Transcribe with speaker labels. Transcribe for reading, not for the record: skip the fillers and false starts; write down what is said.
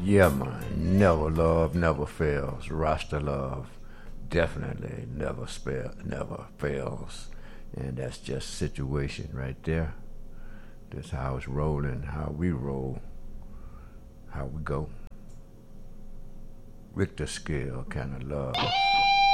Speaker 1: Yeah, man. Never love, never fails. Rasta love definitely never fails. And that's just situation right there. That's how it's rolling, how we roll, how we go. Richter scale kind of love.